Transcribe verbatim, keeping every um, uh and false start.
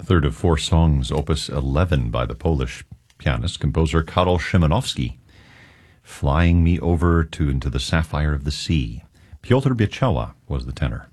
third of four songs, opus eleven, by the Polish pianist, composer Karol Szymanowski. Flying Me Over to into the Sapphire of the Sea. Piotr Bieczała was the tenor.